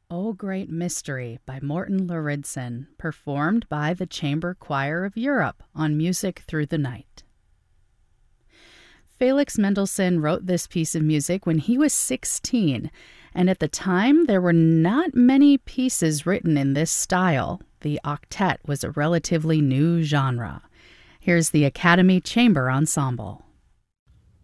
O Great Mystery by Morten Lauridsen, performed by the Chamber Choir of Europe on Music Through the Night. Felix Mendelssohn wrote this piece of music when he was 16, and at the time there were not many pieces written in this style. The octet was a relatively new genre. Here's the Academy Chamber Ensemble.